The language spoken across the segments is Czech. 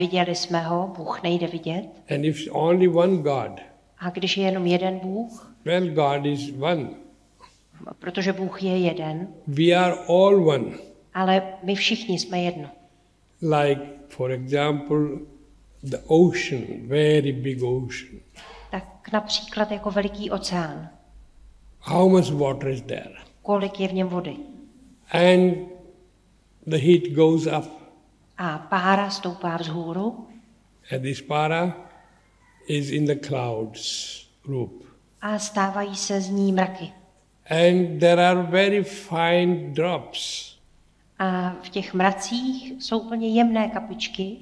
Viděli jsme ho, Bůh nejde vidět. And if only one God, A když je jenom jeden Bůh, well, God is one. protože Bůh je jeden, We are all one. ale my všichni jsme jedno. Like, for example, the ocean, very big ocean. Tak například jako veliký oceán. How much water is there? Kolik je v něm vody? And the heat goes up. A pára stoupá vzhůru. And this para is in the clouds group. A stávají se z ní mraky. And there are very fine drops. A v těch mracích jsou úplně jemné kapičky.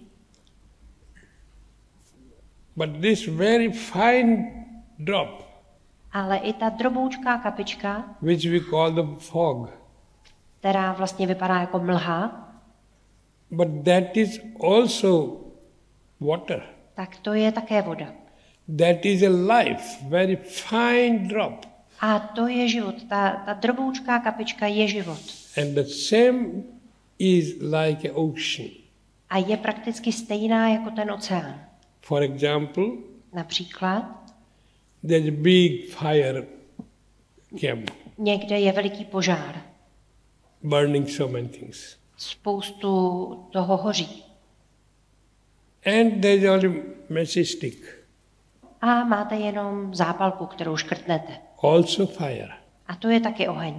But this very fine drop, Ale i ta droboučká kapička, which we call the fog, která vlastně vypadá jako mlha, but that is also water. tak to je také voda. That is a life, very fine drop. A to je život. Ta droboučká kapička je život. And the same is like an ocean. A je prakticky stejná jako ten oceán. For example, Například there's a big fire came, někde je veliký požár. burning so many things. Spoustu toho hoří. And there's only match stick, A máte jenom zápalku, kterou škrtnete. also fire. A to je taky oheň.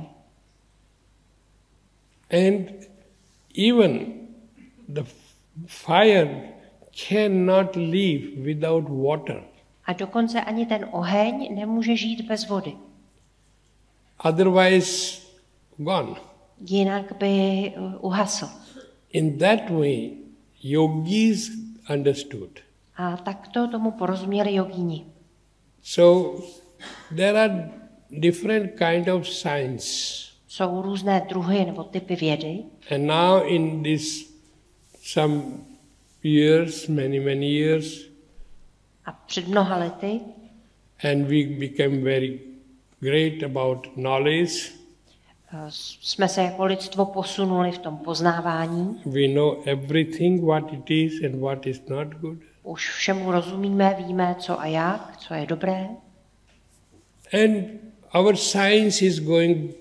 And even the fire cannot live without water. A dokonce ani ten oheň nemůže žít bez vody. Otherwise, gone. Jinak by uhasl. In that way, yogis understood. A takto tomu porozuměli jogíni. So there are different kind of science. Jsou různé druhy nebo typy vědy. And now in this some years, many years, A před mnoha lety and we became very great about knowledge. jsme se jako lidstvo posunuli v tom poznávání. We know everything, what it is and what is not good. Už všemu rozumíme, víme, co a jak, co je dobré. And our science is going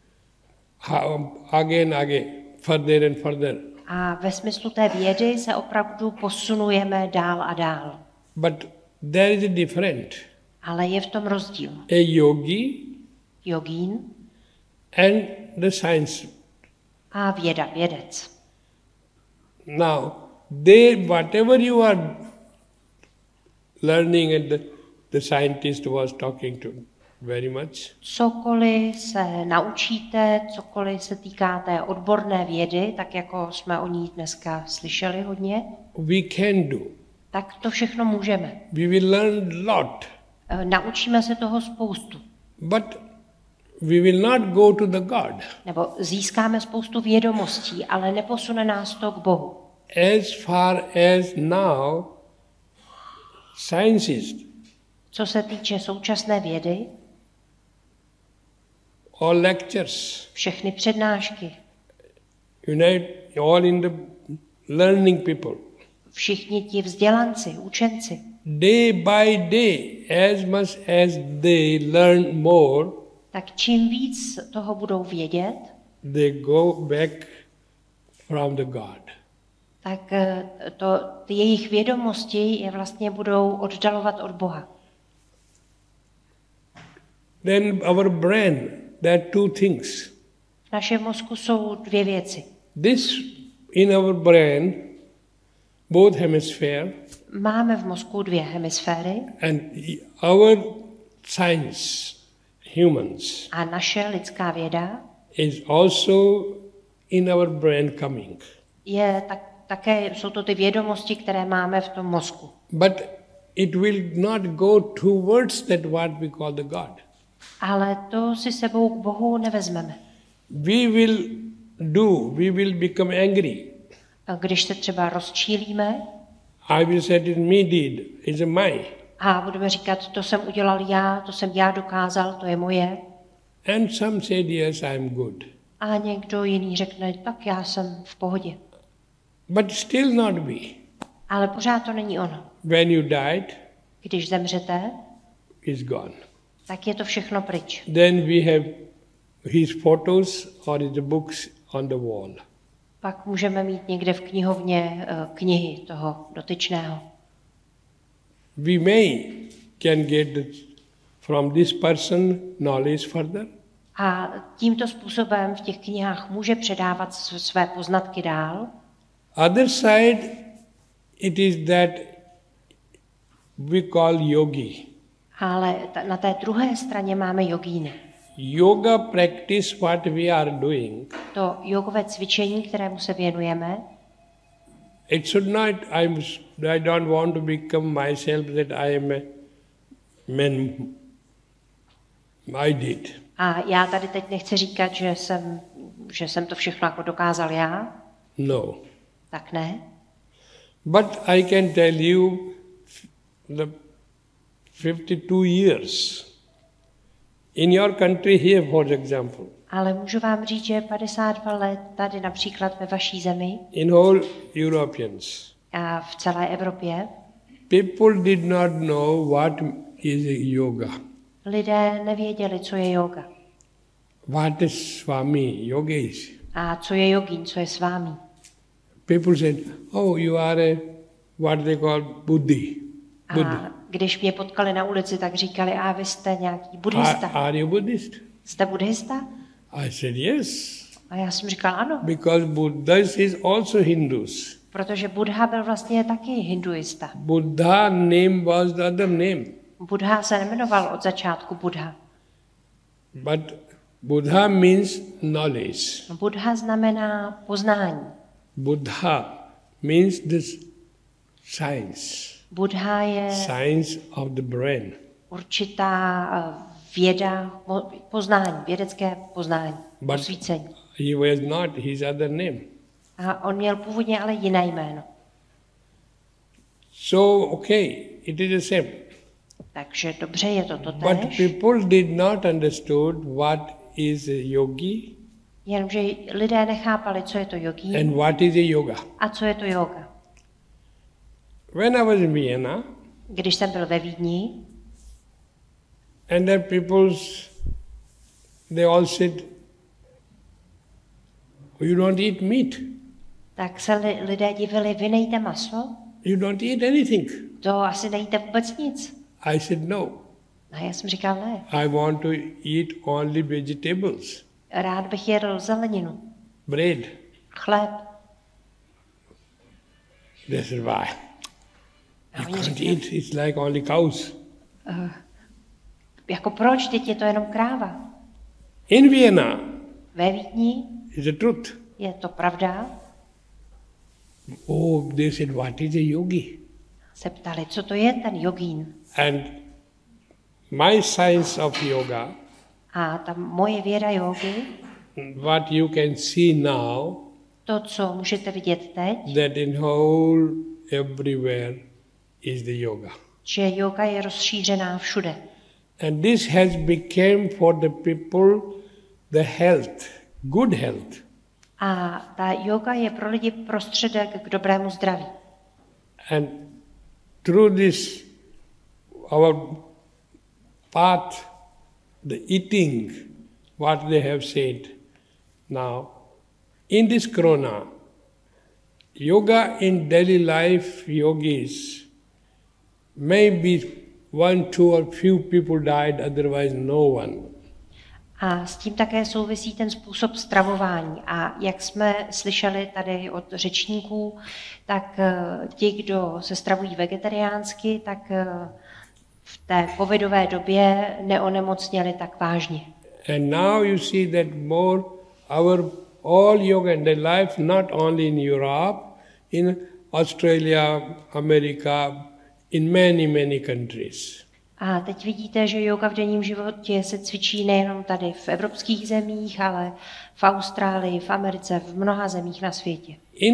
again, further and further. A ve smyslu té vědy se opravdu posunujeme dál a dál. But there is a different. Ale je v tom rozdíl. A yogi Jogín and the science. a věda, vědec. Now, whatever you are learning, and the scientist was talking to very much. Cokoliv se naučíte, cokoliv se týká té odborné vědy, tak jako jsme o ní dneska slyšeli hodně, We can do. tak to všechno můžeme. We will learn lot. Naučíme se toho spoustu. But we will not go to the God. Nebo získáme spoustu vědomostí, ale neposune nás to k Bohu. As far as now, scientists, Co se týče současné vědy, all lectures, všechny přednášky, all in the learning people, všichni ti vzdělanci, učenci, day by day, as much as they learn more, tak čím víc toho budou vědět, they go back from the God. tak ty jejich vědomosti je vlastně budou oddalovat od Boha. Then our brain, there are two things. V našem mozku jsou dvě věci. This, in our brain, both hemisphere, Máme v mozku dvě hemisféry and our science, humans, a naše lidská věda is also in our brain coming. také jsou to ty vědomosti, které máme v tom mozku. But it will not go towards that what we call the God. Ale to si sebou k Bohu nevezmeme. We will become angry. A když se třeba rozčílíme I will say it me did, it's my. a budeme říkat, to jsem udělal já, to jsem já dokázal, to je moje. And some said, yes, I'm good. A někdo jiný řekne, tak já jsem v pohodě. But still not we. Ale pořád to není ono. When you died, Když zemřete, it's gone. tak je to všechno pryč. Then we have his photos or his books on the wall. Pak můžeme mít někde v knihovně knihy toho dotyčného. We can get from this person knowledge further. A tímto způsobem v těch knihách může předávat své poznatky dál. Other side, it is that we call yogi. Ale na té druhé straně máme jogíny. Yoga practice, what we are doing, To jogové cvičení, kterému se věnujeme, it should not, I don't want to become myself that I am a man. I did. a já tady teď nechci říkat, že jsem to všechno jako dokázal já, No. tak ne. But I can tell you the 52 years in your country here, for example, Ale můžu vám říct, že 52 let tady například ve vaší zemi in whole Europeans, a v celé Evropě people did not know what is yoga. lidé nevěděli, co je yoga. What is Swami, yogis? A co je jogín, co je s vámi. People said, oh, you are what they call Buddhi. A když mě potkali na ulici, tak říkali, a vy jste nějaký buddhista. Are you Buddhist? Jste buddhista? I said, yes. A já jsem říkal, ano, Because Buddhas is also Hindus. protože Buddha byl vlastně taky hinduista. Buddha name was the other name. Buddha se nemenoval od začátku Buddha. But Buddha means knowledge. Buddha znamená poznání. Buddha means this science. Buddha je Science of the brain. určitá věda, poznání, vědecké poznání, osvícení. He was not his other name. A on měl původně ale jiné jméno. So, okay, it is the same. Takže dobře, je to But totéž. people did not understood what is a yogi Jenomže lidé nechápali, co je to jogín and what is a yoga. a co je to yoga. When I was in Vienna, Když jsem byl ve Vídni, and then they all said, you don't eat meat, tak se lidé divili, vy nejíte maso? you don't eat anything. To asi nejíte vůbec nic. I said, no, A já jsem říkal, ne. I want to eat only vegetables, Rád bych jedl zeleninu, bread. chléb. They said, why? A You oni can't říkali, eat, it's like only cows. jako proč, teď je to jenom kráva. In Vienna Ve Vídni is the truth. je to pravda. Oh, they said, what is a yogi? Se ptali, co to je ten jogín. And my science of yoga, A ta moje věda jogy, what you can see now, to, co můžete vidět teď, that in whole everywhere is the yoga. že yoga je rozšířená všude. And this has become for the people the health, good health. A ta yoga je pro lidi prostředek k dobrému zdraví. And through this, our path, the eating, what they have said now, in this corona, yoga in daily life, yogis, maybe 1, 2 or few people died, otherwise no one. A s tím také souvisí ten způsob stravování. A jak jsme slyšeli tady od řečníků, tak ti, kdo se stravují vegetariánsky, tak v té covidové době neonemocněli tak vážně. And now you see that more all yoga in the life, not only in Europe, in Australia, America, in many countries. A teď vidíte, že yoga v denním životě se cvičí nejenom tady v evropských zemích, ale v Austrálii, v Americe, v mnoha zemích na světě.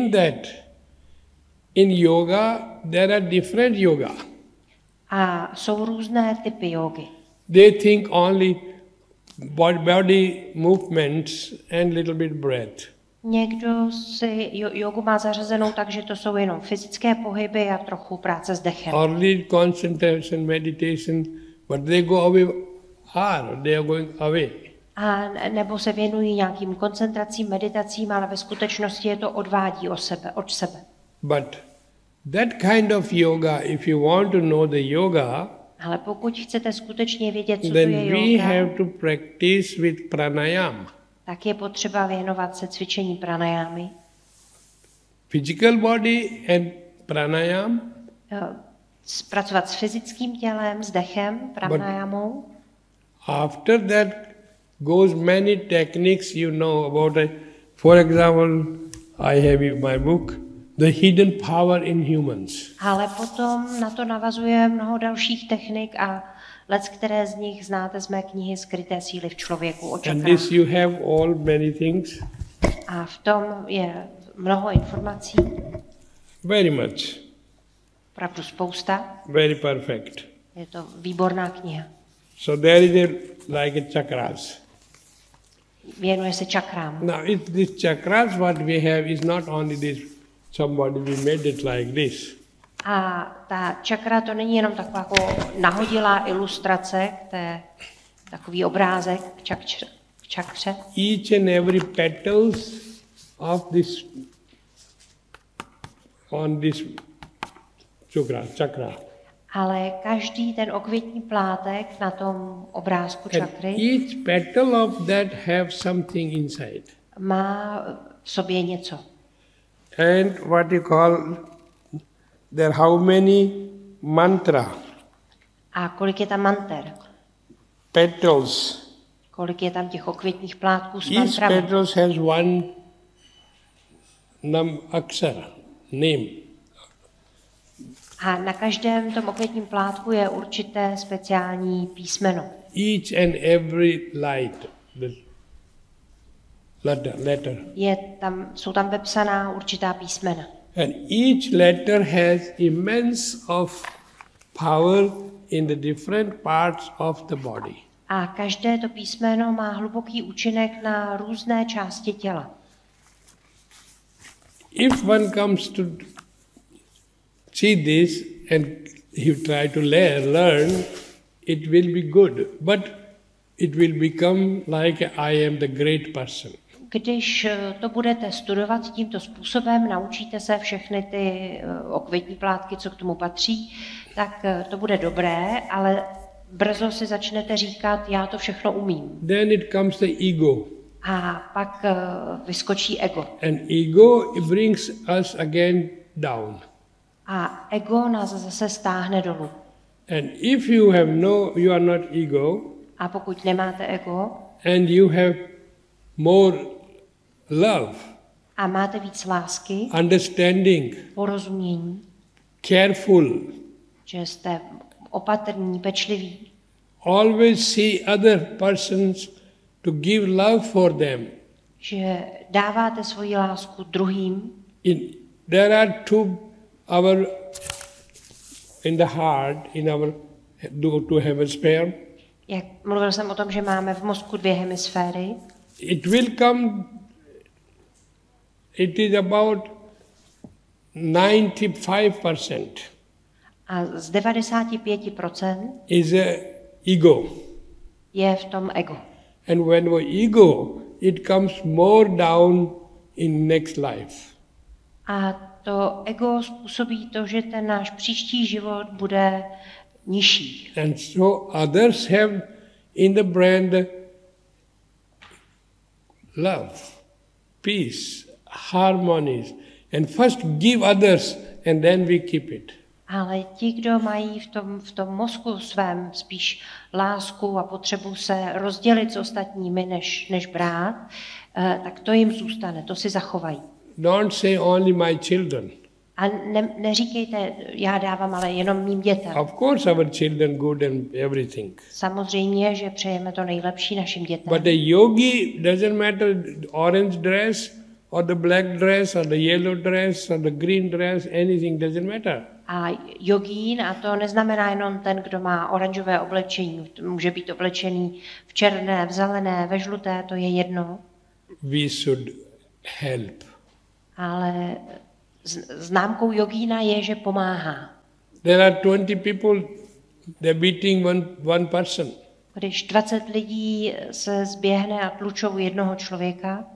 In yoga, there are different yoga. A jsou různé typy jogy. They think only body movements and little bit breath. Někdo si jogu má zařazenou tak, že to jsou jenom fyzické pohyby a trochu práce s dechem. Or lead concentration, meditation, but they go away hard, they are going away. A nebo se věnují nějakým koncentracím, meditacím, ale ve skutečnosti je to odvádí od sebe. But that kind of yoga, if you want to know the yoga, ale pokud chcete skutečně vědět, co to then je we yoga, have to practice with pranayama. tak je potřeba věnovat se cvičení pranajámy. Physical body and pranayam. Pracovat s fyzickým tělem, s dechem, pranajámou. After that goes many techniques you know about it. For example, I have in my book, The Hidden Power in Humans. Ale potom na to navazuje mnoho dalších technik a které z nich znáte z mé knihy Skryté síly v člověku o čakrách. And this you have all many things. A v tom je mnoho informací. Very much. Opravdu spousta. Very perfect. Je to výborná kniha. So there is like a chakras. Věnuje se čakrám. Now this chakras what we have is not only this, somebody we made it like this. A ta čakra to není jenom taková jako nahodilá ilustrace, to je takový obrázek k čakře. Each and every petals of this on this chakra. Ale každý ten okvětní plátek na tom obrázku čakry each petal of that have something inside. Má v sobě něco. And what you call there how many mantra? A kolik je tam manter? Petals. Kolik je tam těch okvětních plátků s Each mantrami? petals has one aksara, name. A na každém tom okvětním plátku je určité speciální písmeno. Each and every light, the letter. Jsou tam vepsaná určitá písmena. And each letter has immense of power in the different parts of the body. A každé to písmeno má hluboký účinek na různé části těla. If one comes to see this and you try to learn, it will be good, but it will become like I am the great person. Když to budete studovat tímto způsobem, naučíte se všechny ty okvětní plátky, co k tomu patří, tak to bude dobré, ale brzo si začnete říkat, já to všechno umím. Then it comes the ego. A pak vyskočí ego. And ego brings us again down. A ego nás zase stáhne dolů. And if you are not ego, a pokud nemáte ego, and you have more love, a máte víc lásky, understanding, porozumění, careful, že jste opatrní, pečliví, always see other persons to give love for them. Že dáváte svoji lásku druhým. There are two in the heart, in our two hemisphere. Jak mluvil jsem o tom, že máme v mozku 2 hemisféry. It will come. It is about 95%. A z 95% is a ego. Je v tom ego. And when we ego, it comes more down in next life. A to ego způsobí to, že ten náš příští život bude nižší. And so others have in the brain the love, peace, harmonies. And first give others and then we keep it. Ale ti, kdo mají v tom mozku svém spíš lásku a potřebu se rozdělit s ostatními, než brát, tak to jim zůstane, to si zachovají. Don't say only my children. A neříkejte, já dávám, ale jenom mým dětem. Of course our children good and everything. Samozřejmě, že přejeme to nejlepší našim dětem. But the yogi doesn't matter orange dress or the black dress or the yellow dress or the green dress, anything doesn't matter. A jogín, a to neznamená jenom ten, kdo má oranžové oblečení, může být oblečený v černé, v zelené, ve žluté, to je jedno. We should help. Ale známkou jogína je, že pomáhá. There are 20 people, they're beating one person. Když 20 lidí se zběhne a tlučou jednoho člověka,